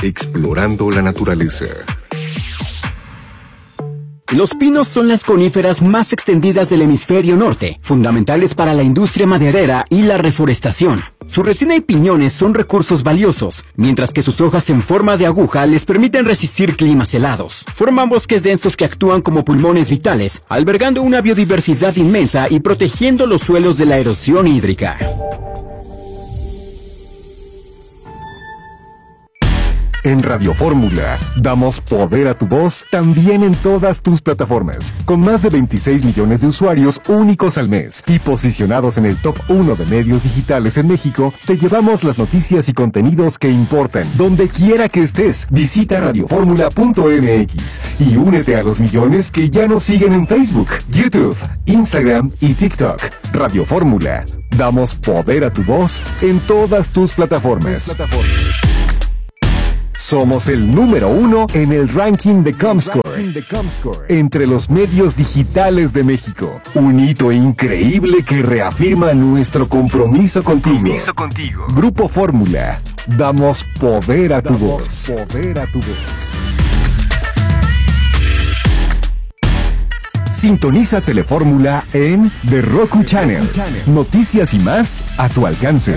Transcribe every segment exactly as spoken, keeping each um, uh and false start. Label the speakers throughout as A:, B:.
A: Explorando la naturaleza.
B: Los pinos son las coníferas más extendidas del hemisferio norte, fundamentales para la industria maderera y la reforestación. Su resina y piñones son recursos valiosos, mientras que sus hojas en forma de aguja les permiten resistir climas helados. Forman bosques densos que actúan como pulmones vitales, albergando una biodiversidad inmensa y protegiendo los suelos de la erosión hídrica.
A: En Radio Fórmula, damos poder a tu voz también en todas tus plataformas, con más de veintiséis millones de usuarios únicos al mes y posicionados en el top uno de medios digitales en México. Te llevamos las noticias y contenidos que importan, donde quiera que estés. Visita radio fórmula punto m x y únete a los millones que ya nos siguen en Facebook, YouTube, Instagram y TikTok. Radio Fórmula, damos poder a tu voz en todas tus plataformas. Somos el número uno en el ranking de Comscore, entre los medios digitales de México. Un hito increíble que reafirma nuestro compromiso contigo. Compromiso contigo. Grupo Fórmula, damos poder a tu voz. Poder a tu voz. Sintoniza Telefórmula en The Roku Channel. Noticias y más a tu alcance.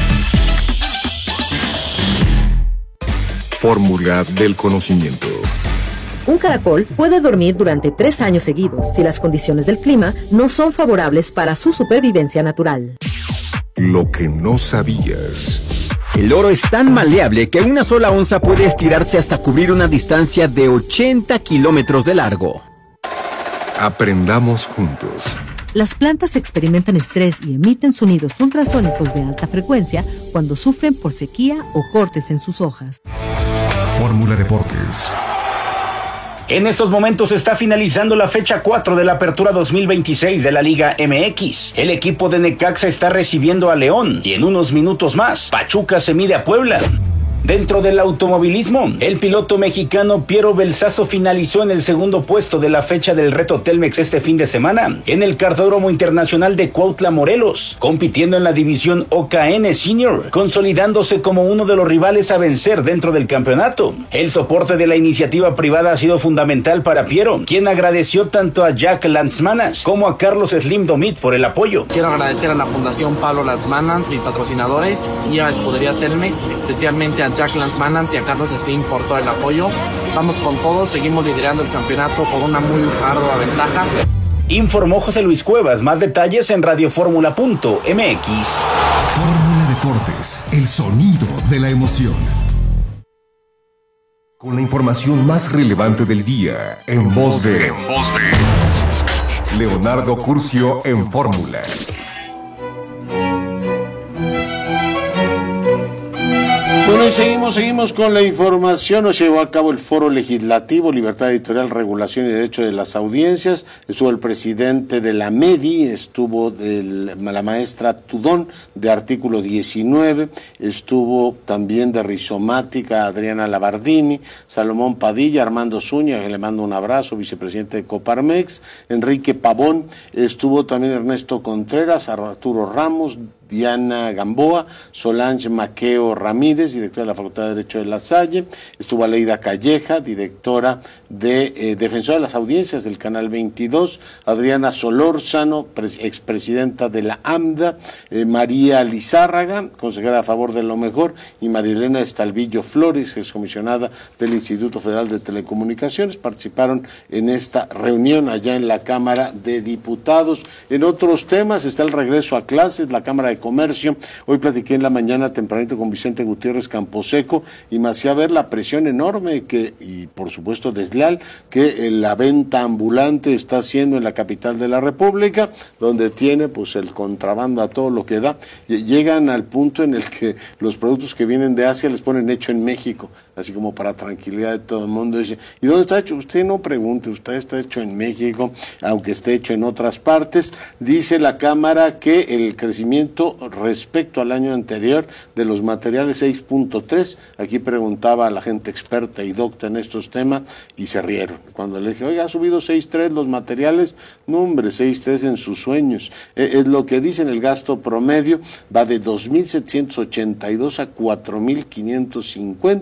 A: Fórmula del conocimiento.
C: Un caracol puede dormir durante tres años seguidos si las condiciones del clima no son favorables para su supervivencia natural.
A: Lo que no sabías.
B: El oro es tan maleable que una sola onza puede estirarse hasta cubrir una distancia de ochenta kilómetros de largo.
A: Aprendamos juntos.
C: Las plantas experimentan estrés y emiten sonidos ultrasónicos de alta frecuencia cuando sufren por sequía o cortes en sus hojas.
A: Fórmula Deportes.
D: En estos momentos está finalizando la fecha cuatro de la Apertura dos mil veintiséis de la Liga M X. El equipo de Necaxa está recibiendo a León y en unos minutos más, Pachuca se mide a Puebla. Dentro del automovilismo, el piloto mexicano Piero Belsazo finalizó en el segundo puesto de la fecha del Reto Telmex este fin de semana en el Cartódromo Internacional de Cuautla, Morelos, compitiendo en la división O K N Senior, consolidándose como uno de los rivales a vencer dentro del campeonato. El soporte de la iniciativa privada ha sido fundamental para Piero, quien agradeció tanto a Jack Lanzmanas como a Carlos Slim Domit por el apoyo.
E: Quiero agradecer a la Fundación Pablo Lanzmanas, mis patrocinadores, y a Escudería Telmex, especialmente a Jack Lanzmanas y a Carlos Slim por todo el apoyo. Vamos con todo, seguimos liderando el campeonato con una muy ardua ventaja.
D: Informó José Luis Cuevas. Más detalles en radio fórmula punto m x.
A: Fórmula Deportes, el sonido de la emoción. Con la información más relevante del día, en voz de, en voz de Leonardo Curcio en Fórmula.
F: Bueno, y seguimos, seguimos con la información. Hoy se llevó a cabo el Foro Legislativo, Libertad Editorial, Regulación y Derecho de las Audiencias. Estuvo el presidente de la MEDI, estuvo el, la maestra Tudón de Artículo diecinueve, estuvo también de Rizomática Adriana Labardini, Salomón Padilla, Armando Zúñiga, que le mando un abrazo, vicepresidente de Coparmex, Enrique Pavón, estuvo también Ernesto Contreras, Arturo Ramos, Diana Gamboa, Solange Maqueo Ramírez, directora de la Facultad de Derecho de La Salle, estuvo Aleida Calleja, directora de eh, Defensora de las Audiencias del Canal veintidós, Adriana Solórzano, expresidenta de la AMDA, eh, María Lizárraga, consejera a favor de lo mejor, y Marilena Estalvillo Flores, excomisionada del Instituto Federal de Telecomunicaciones, participaron en esta reunión allá en la Cámara de Diputados. En otros temas está el regreso a clases, la Cámara de Comercio. Hoy platiqué en la mañana tempranito con Vicente Gutiérrez Camposeco y me hacía ver la presión enorme que, y por supuesto desleal, que la venta ambulante está haciendo en la capital de la República, donde tiene pues el contrabando a todo lo que da. Llegan al punto en el que los productos que vienen de Asia les ponen hecho en México, así como para tranquilidad de todo el mundo. Dice, ¿y dónde está hecho? Usted no pregunte, usted está hecho en México, aunque esté hecho en otras partes. Dice la Cámara que el crecimiento respecto al año anterior de los materiales seis punto tres, aquí preguntaba a la gente experta y docta en estos temas y se rieron. Cuando le dije, oiga, ha subido seis punto tres los materiales, no hombre, seis punto tres en sus sueños. Eh, es lo que dicen, el gasto promedio va de dos mil setecientos ochenta y dos a cuatro mil quinientos cincuenta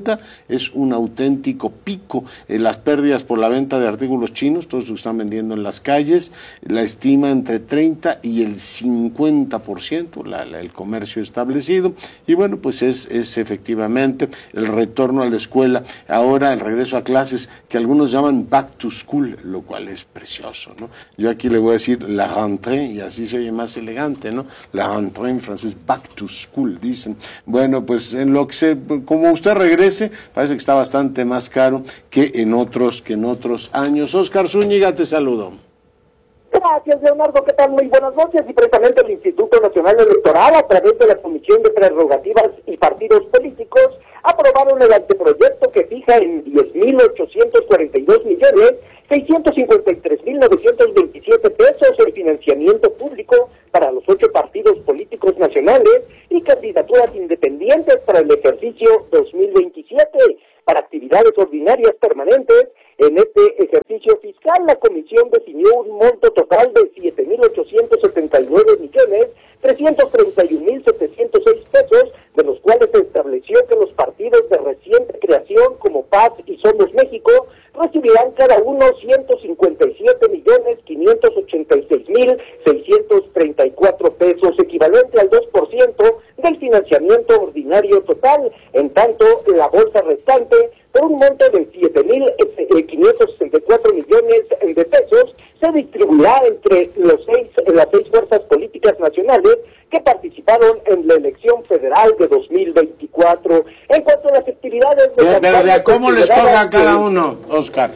F: es un auténtico pico. Eh, las pérdidas por la venta de artículos chinos, todos los que están vendiendo en las calles, la estima entre treinta y el cincuenta por ciento, la, la, el comercio establecido, y bueno, pues es, es efectivamente el retorno a la escuela, ahora el regreso a clases, que algunos llaman back to school, lo cual es precioso, ¿no? Yo aquí le voy a decir la rentrée, y así se oye más elegante, ¿no? La rentrée en francés, back to school, dicen. Bueno, pues en lo que se, como usted regrese, parece que está bastante más caro que en otros, que en otros años. Oscar Zúñiga, te saludo.
G: Gracias, Leonardo. ¿Qué tal? Muy buenas noches. Y precisamente el Instituto Nacional Electoral, a través de la Comisión de Prerrogativas y Partidos Políticos, aprobaron el anteproyecto que fija en diez mil ochocientos cuarenta y dos millones seiscientos cincuenta y tres mil novecientos veintisiete pesos el financiamiento público para los ocho partidos políticos nacionales y candidaturas independientes para el ejercicio dos mil veintisiete. Para actividades ordinarias permanentes, en este ejercicio fiscal, la Comisión definió un monto total de siete mil ochocientos setenta y nueve millones trescientos treinta y un mil setecientos seis pesos, de los cuales se estableció que los partidos de reciente creación como Paz y Somos México recibirán cada uno ciento cincuenta y siete millones quinientos ochenta y seis mil seiscientos treinta y cuatro pesos, equivalente al dos por ciento del financiamiento ordinario total. En tanto, la bolsa restante, por un monto de siete mil quinientos sesenta y cuatro millones de pesos, se distribuirá entre los seis, las seis fuerzas políticas nacionales que participaron en la elección federal de dos mil veinticuatro. En cuanto a las actividades de...
F: Pero, pero ¿de cómo les toca a cada uno, Oscar?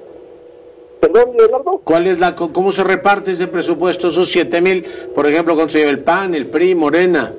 G: Perdón, Leonardo.
F: ¿Cuál es la, cómo se reparte ese presupuesto, esos siete mil? Por ejemplo, ¿cuánto se lleva el P A N, el P R I, Morena?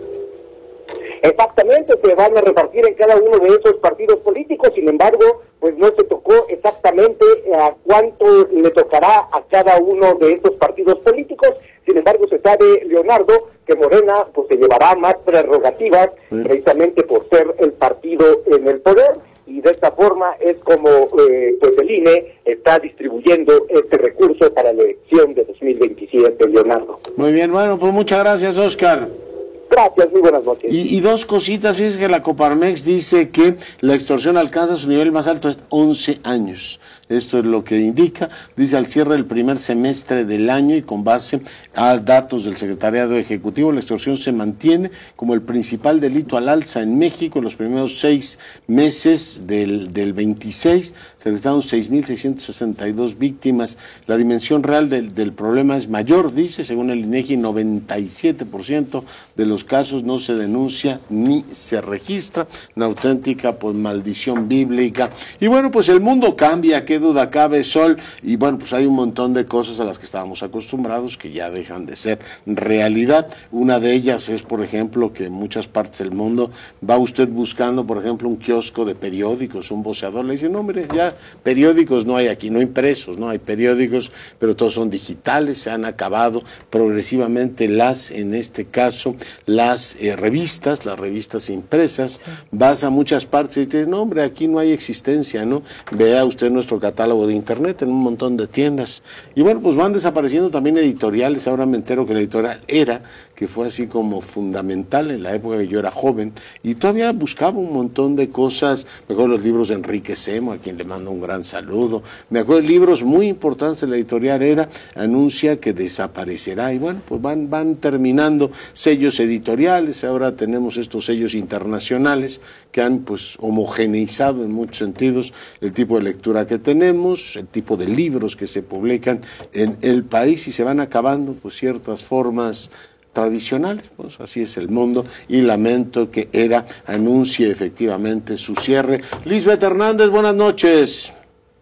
G: Exactamente, se van a repartir en cada uno de esos partidos políticos. Sin embargo, pues no se tocó exactamente a cuánto le tocará a cada uno de estos partidos políticos. Sin embargo, se sabe, Leonardo, que Morena pues se llevará más prerrogativas, sí, precisamente por ser el partido en el poder, y de esta forma es como eh, pues el I N E está distribuyendo este recurso para la elección de dos mil veintisiete, Leonardo.
F: Muy bien, bueno, pues muchas gracias, Oscar.
G: Gracias, muy buenas noches.
F: Y, y dos cositas, es que la Coparmex dice que la extorsión alcanza su nivel más alto en once años. Esto es lo que indica, dice, al cierre del primer semestre del año y con base a datos del Secretariado Ejecutivo, la extorsión se mantiene como el principal delito al alza en México. En los primeros seis meses del, del veintiséis se registraron seis mil seiscientas sesenta y dos víctimas. La dimensión real del, del problema es mayor, dice, según el INEGI, noventa y siete por ciento de los casos no se denuncia ni se registra. Una auténtica pues maldición bíblica. Y bueno, pues el mundo cambia, qué duda cabe, Sol, y bueno, pues hay un montón de cosas a las que estábamos acostumbrados que ya dejan de ser realidad. Una de ellas es, por ejemplo, que en muchas partes del mundo va usted buscando, por ejemplo, un kiosco de periódicos, un voceador, le dice, no, hombre, ya periódicos no hay aquí, no impresos, no hay periódicos, pero todos son digitales, se han acabado progresivamente las, en este caso, las eh, revistas, las revistas impresas. Sí. Vas a muchas partes y dices, no, hombre, aquí no hay existencia, ¿no? Vea usted nuestro catálogo de internet en un montón de tiendas. Y bueno, pues van desapareciendo también editoriales. Ahora me entero que la editorial Era, que fue así como fundamental en la época que yo era joven, y todavía buscaba un montón de cosas. Me acuerdo los libros de Enrique Semo, a quien le mando un gran saludo. Me acuerdo de libros muy importantes de la editorial Era, anuncia que desaparecerá. Y bueno, pues van, van terminando sellos editoriales. Ahora tenemos estos sellos internacionales que han pues homogeneizado en muchos sentidos el tipo de lectura que tenemos, el tipo de libros que se publican en el país, y se van acabando pues ciertas formas tradicionales. Pues así es el mundo, y lamento que Era anuncie efectivamente su cierre. Lisbeth Hernández, buenas noches.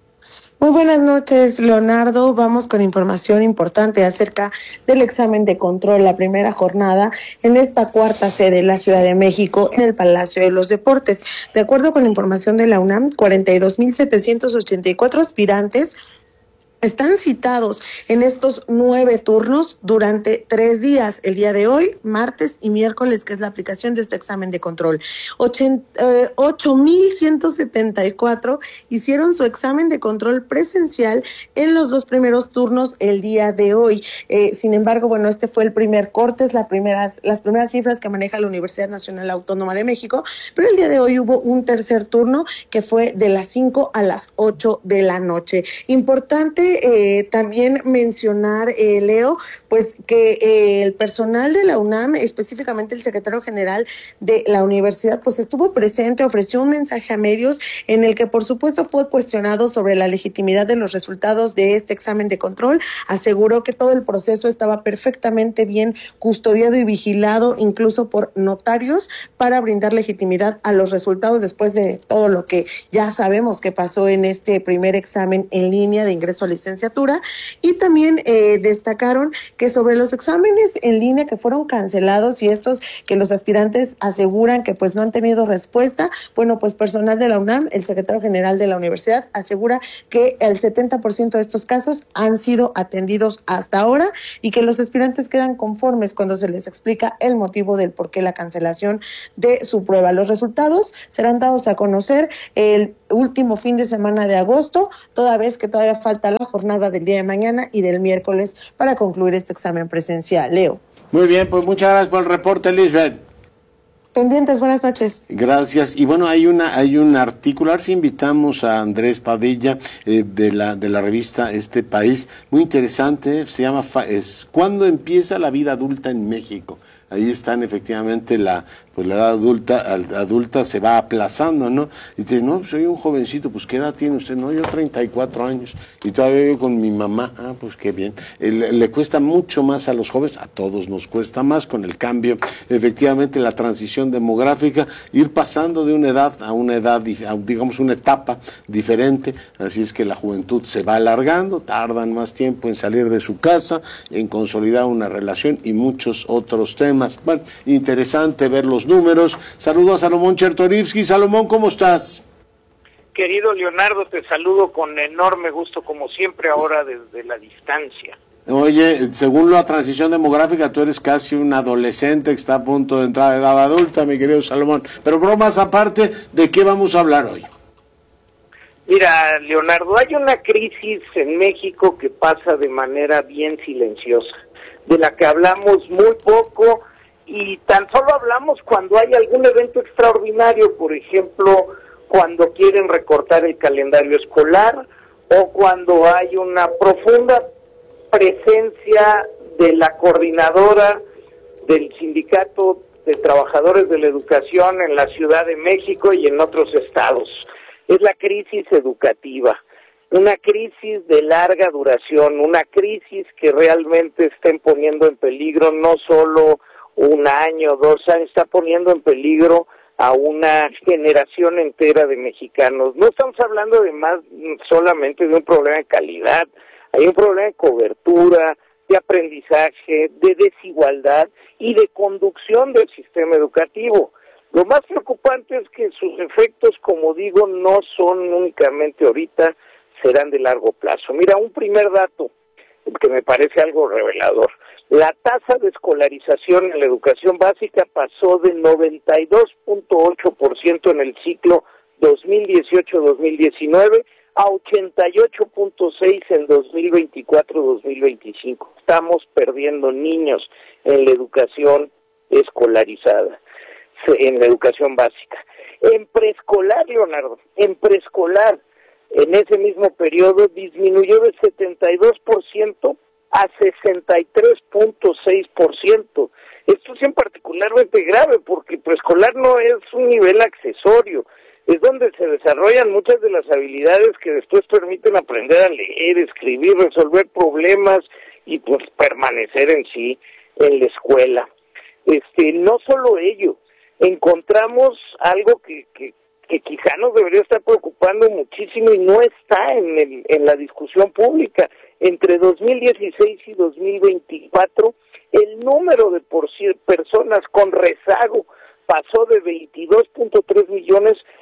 H: Muy buenas noches, Leonardo. Vamos con información importante acerca del examen de control, la primera jornada en esta cuarta sede en la Ciudad de México, en el Palacio de los Deportes. De acuerdo con la información de la UNAM, cuarenta y dos mil setecientos ochenta y cuatro aspirantes Están citados en estos nueve turnos durante tres días, el día de hoy, martes y miércoles, que es la aplicación de este examen de control. ocho mil ciento setenta y cuatro hicieron su examen de control presencial en los dos primeros turnos el día de hoy. Eh, sin embargo, bueno, este fue el primer corte, es la primeras, las primeras cifras que maneja la Universidad Nacional Autónoma de México, pero el día de hoy hubo un tercer turno que fue de las cinco a las ocho de la noche. Importante Eh, también mencionar, eh, Leo, pues que eh, el personal de la UNAM, específicamente el secretario general de la universidad, pues estuvo presente, ofreció un mensaje a medios en el que por supuesto fue cuestionado sobre la legitimidad de los resultados de este examen de control. Aseguró que todo el proceso estaba perfectamente bien custodiado y vigilado, incluso por notarios, para brindar legitimidad a los resultados después de todo lo que ya sabemos que pasó en este primer examen en línea de ingreso a licenciatura. Y también eh, destacaron que sobre los exámenes en línea que fueron cancelados y estos que los aspirantes aseguran que pues no han tenido respuesta, bueno, pues personal de la UNAM, el secretario general de la universidad, asegura que el setenta por ciento de estos casos han sido atendidos hasta ahora y que los aspirantes quedan conformes cuando se les explica el motivo del por qué la cancelación de su prueba. Los resultados serán dados a conocer el último fin de semana de agosto, toda vez que todavía falta la jornada del día de mañana y del miércoles para concluir este examen presencial. Leo.
F: Muy bien, pues muchas gracias por el reporte, Lisbeth.
H: Pendientes, buenas noches.
F: Gracias. Y bueno, hay una hay un artículo, a ver si invitamos a Andrés Padilla eh, de la de la revista Este País, muy interesante, se llama es ¿Cuándo empieza la vida adulta en México? Ahí están efectivamente la pues la edad adulta adulta se va aplazando, ¿no? Y dice, no, pues soy un jovencito, pues ¿qué edad tiene usted? No, yo treinta y cuatro años y todavía vivo con mi mamá. Ah, pues qué bien. Le, le cuesta mucho más a los jóvenes, a todos nos cuesta más con el cambio, efectivamente la transición demográfica, ir pasando de una edad a una edad, digamos una etapa diferente, así es que la juventud se va alargando, tardan más tiempo en salir de su casa, en consolidar una relación y muchos otros temas. Bueno, interesante ver los números. Saludo a Salomón Chertorivsky. Salomón, ¿cómo estás?
I: Querido Leonardo, te saludo con enorme gusto, como siempre, ahora desde la distancia.
F: Oye, según la transición demográfica, tú eres casi un adolescente que está a punto de entrar a edad adulta, mi querido Salomón. Pero bromas aparte, ¿de qué vamos a hablar hoy?
I: Mira, Leonardo, hay una crisis en México que pasa de manera bien silenciosa, de la que hablamos muy poco y tan solo hablamos cuando hay algún evento extraordinario, por ejemplo, cuando quieren recortar el calendario escolar o cuando hay una profunda presencia de la coordinadora del Sindicato de Trabajadores de la Educación en la Ciudad de México y en otros estados. Es la crisis educativa, una crisis de larga duración, una crisis que realmente está poniendo en peligro no solo un año, dos años, está poniendo en peligro a una generación entera de mexicanos. No estamos hablando de más solamente de un problema de calidad, hay un problema de cobertura, de aprendizaje, de desigualdad y de conducción del sistema educativo. Lo más preocupante es que sus efectos, como digo, no son únicamente ahorita, serán de largo plazo. Mira, un primer dato que me parece algo revelador. La tasa de escolarización en la educación básica pasó de noventa y dos punto ocho por ciento en el ciclo dos mil dieciocho dos mil diecinueve a ochenta y ocho punto seis por ciento en dos mil veinticuatro dos mil veinticinco. Estamos perdiendo niños en la educación escolarizada, en la educación básica. En preescolar, Leonardo, en preescolar, en ese mismo periodo disminuyó de setenta y dos por ciento a sesenta y tres punto seis por ciento. Esto es en particularmente grave porque preescolar no es un nivel accesorio, es donde se desarrollan muchas de las habilidades que después permiten aprender a leer, escribir, resolver problemas y pues permanecer en sí en la escuela. Este, no solo ello, encontramos algo que, que, que quizá nos debería estar preocupando muchísimo y no está en, el, en la discusión pública. Entre dos mil dieciséis y dos mil veinticuatro, el número de por personas con rezago pasó de veintidós punto tres millones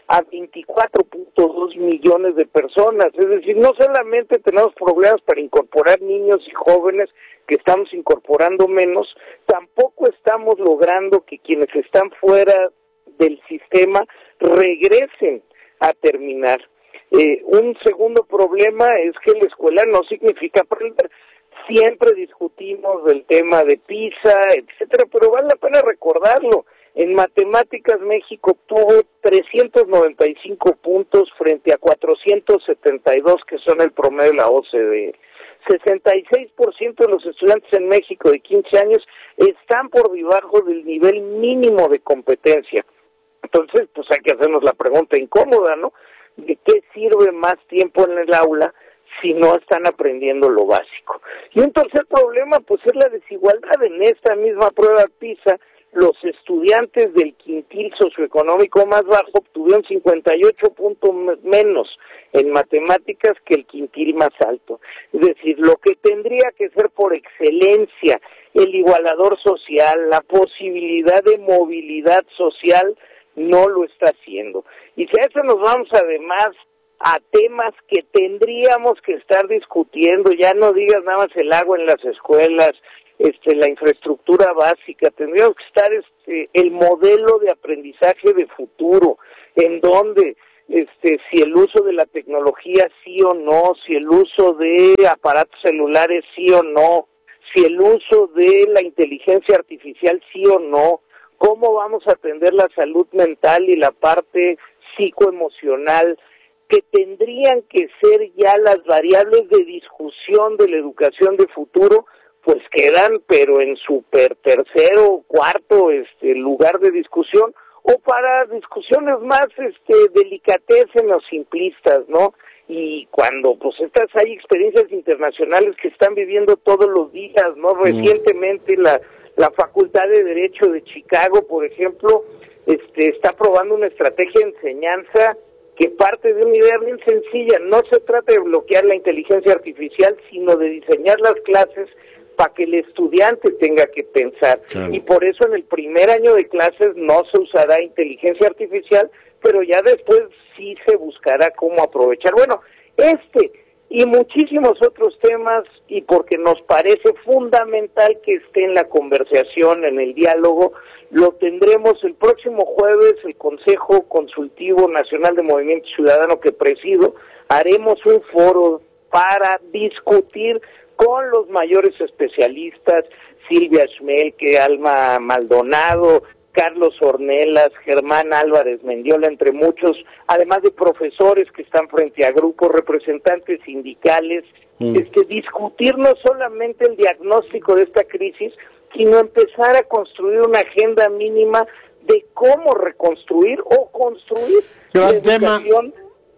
I: a veinticuatro punto dos millones de personas. Es decir, no solamente tenemos problemas para incorporar niños y jóvenes, que estamos incorporando menos, tampoco estamos logrando que quienes están fuera del sistema regresen a terminar. Eh, un segundo problema es que la escuela no significa aprender. Siempre discutimos del tema de PISA, etcétera, pero vale la pena recordarlo. En matemáticas México obtuvo trescientos noventa y cinco puntos frente a cuatrocientos setenta y dos que son el promedio de la O C D E. sesenta y seis por ciento de los estudiantes en México de quince años están por debajo del nivel mínimo de competencia. Entonces, pues hay que hacernos la pregunta incómoda, ¿no? ¿De qué sirve más tiempo en el aula si no están aprendiendo lo básico? Y un tercer problema, pues es la desigualdad. En esta misma prueba PISA, los estudiantes del quintil socioeconómico más bajo obtuvieron cincuenta y ocho puntos menos en matemáticas que el quintil más alto. Es decir, lo que tendría que ser por excelencia el igualador social, la posibilidad de movilidad social, no lo está haciendo. Y si a eso nos vamos además a temas que tendríamos que estar discutiendo, ya no digas nada más el agua en las escuelas, este, la infraestructura básica, tendríamos que estar este, el modelo de aprendizaje de futuro, en donde este, si el uso de la tecnología sí o no, si el uso de aparatos celulares sí o no, si el uso de la inteligencia artificial sí o no, cómo vamos a atender la salud mental y la parte psicoemocional, que tendrían que ser ya las variables de discusión de la educación de futuro, pues quedan pero en super tercero, cuarto este lugar de discusión, o para discusiones más este delicatessen o simplistas, ¿no? Y cuando pues estas hay experiencias internacionales que están viviendo todos los días, ¿no? Recientemente la la Facultad de Derecho de Chicago, por ejemplo, este está probando una estrategia de enseñanza que parte de una idea bien sencilla. No se trata de bloquear la inteligencia artificial, sino de diseñar las clases para que el estudiante tenga que pensar. Claro. Y por eso en el primer año de clases no se usará inteligencia artificial, pero ya después sí se buscará cómo aprovechar. Bueno, este y muchísimos otros temas, y porque nos parece fundamental que esté en la conversación, en el diálogo, lo tendremos el próximo jueves. El Consejo Consultivo Nacional de Movimiento Ciudadano que presido, haremos un foro para discutir con los mayores especialistas, Silvia Schmelke, Alma Maldonado, Carlos Ornelas, Germán Álvarez Mendiola, entre muchos, además de profesores que están frente a grupos, representantes sindicales, mm. este, discutir no solamente el diagnóstico de esta crisis, sino empezar a construir una agenda mínima de cómo reconstruir o construir la educación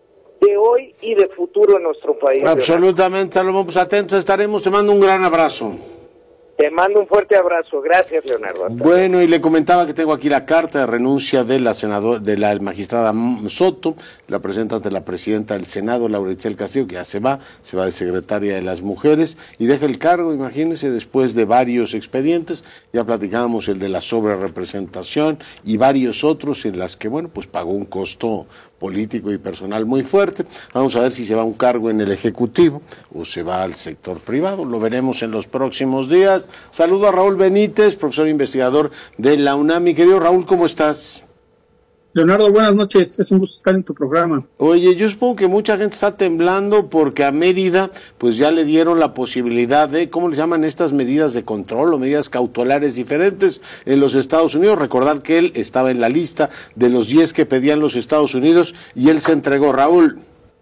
I: de hoy y de futuro en nuestro país.
F: Absolutamente, Salomón, pues atentos estaremos. Te mando un gran abrazo.
I: Te mando un fuerte abrazo. Gracias, Leonardo. Hasta
F: bueno, y le comentaba que tengo aquí la carta de renuncia de la senadora, de la magistrada Soto, la presenta ante la presidenta del Senado, Laura Itzel Castillo, que ya se va, se va de secretaria de las mujeres, y deja el cargo, imagínense, después de varios expedientes. Ya platicábamos el de la sobrerepresentación y varios otros en las que, bueno, pues pagó un costo político y personal muy fuerte. Vamos a ver si se va a un cargo en el Ejecutivo o se va al sector privado, lo veremos en los próximos días. Saludo a Raúl Benítez, profesor investigador de la UNAM. Mi querido Raúl, ¿cómo estás?
J: Leonardo, buenas noches, es un gusto estar en tu programa.
F: Oye, yo supongo que mucha gente está temblando porque a Mérida pues ya le dieron la posibilidad de, ¿cómo le llaman estas medidas de control o medidas cautelares diferentes en los Estados Unidos? Recordar que él estaba en la lista de los diez que pedían los Estados Unidos y él se entregó. Raúl.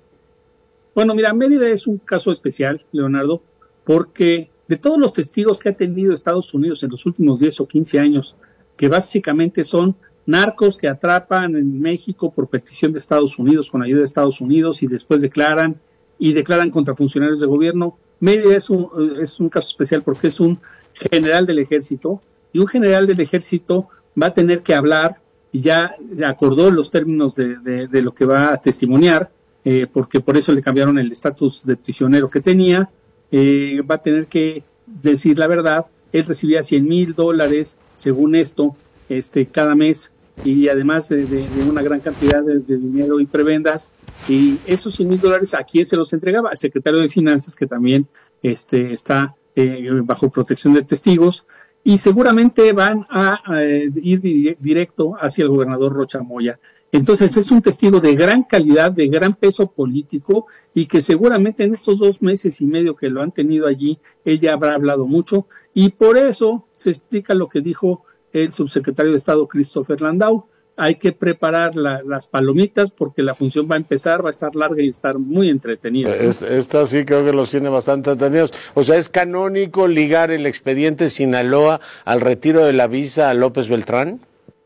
J: Bueno, mira, Mérida es un caso especial, Leonardo, porque de todos los testigos que ha tenido Estados Unidos en los últimos diez o quince años, que básicamente son narcos que atrapan en México por petición de Estados Unidos, con ayuda de Estados Unidos, y después declaran, y declaran contra funcionarios de gobierno. Mérida es un, es un caso especial porque es un general del ejército, y un general del ejército va a tener que hablar, y ya acordó los términos de, de, de lo que va a testimoniar, eh, porque por eso le cambiaron el estatus de prisionero que tenía. Eh, va a tener que decir la verdad. Él recibía cien mil dólares, según esto, este, cada mes, y además de, de, de una gran cantidad de, de dinero y prebendas, y esos cien mil dólares ¿a quién se los entregaba? Al secretario de Finanzas, que también este, está eh, bajo protección de testigos, y seguramente van a, a ir di- directo hacia el gobernador Rocha Moya. Entonces es un testigo de gran calidad, de gran peso político, y que seguramente en estos dos meses y medio que lo han tenido allí, ella habrá hablado mucho, y por eso se explica lo que dijo el subsecretario de Estado Christopher Landau. Hay que preparar la, las palomitas porque la función va a empezar, va a estar larga y estar muy entretenida.
F: Es, esta sí creo que los tiene bastante entendidos. O sea, ¿es canónico ligar el expediente Sinaloa al retiro de la visa a López Beltrán?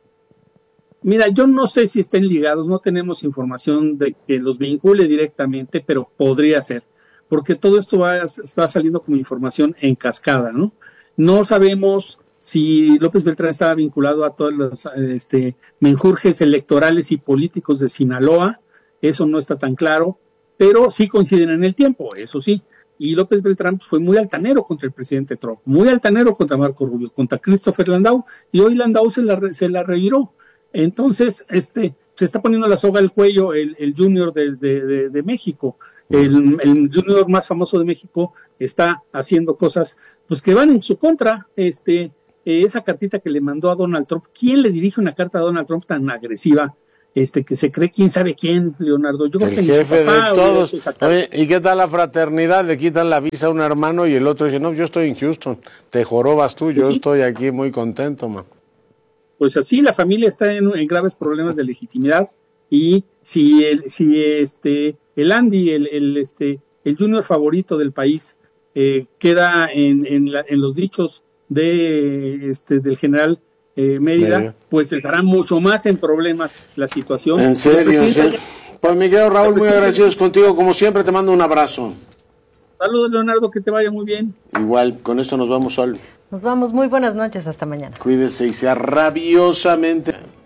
J: Mira, yo no sé si estén ligados, no tenemos información de que los vincule directamente, pero podría ser, porque todo esto va, va saliendo como información en cascada, ¿no? No sabemos si López Beltrán estaba vinculado a todos los este, menjurjes electorales y políticos de Sinaloa, eso no está tan claro, pero sí coinciden en el tiempo, eso sí. Y López Beltrán pues, fue muy altanero contra el presidente Trump, muy altanero contra Marco Rubio, contra Christopher Landau, y hoy Landau se la, se la reviró. Entonces, este, se está poniendo la soga al cuello el, el junior de, de, de, de México. El, el junior más famoso de México está haciendo cosas pues que van en su contra. Este, eh, esa cartita que le mandó a Donald Trump, ¿quién le dirige una carta a Donald Trump tan agresiva? Este, que se cree quién sabe quién, Leonardo. Yo creo
F: el
J: que
F: jefe
J: papá,
F: de todos.
J: O
F: Oye, ¿y qué tal la fraternidad? Le quitan la visa a un hermano y el otro dice, no, yo estoy en Houston, te jorobas tú, yo
J: ¿Sí?
F: estoy aquí muy contento, man.
J: Pues así la familia está en, en graves problemas de legitimidad, y si el, si este el Andy, el, el este el junior favorito del país, eh, queda en, en, la, en los dichos de este del general eh, Mérida, Mérida, pues estará mucho más en problemas la situación.
F: En serio, sí. Pues Miguel Raúl, muy agradecidos contigo, como siempre te mando un abrazo.
J: Saludos, Leonardo, que te vaya muy bien.
F: Igual, con esto nos vamos, Sol.
K: Nos vamos, muy buenas noches, hasta mañana.
F: Cuídese y sea rabiosamente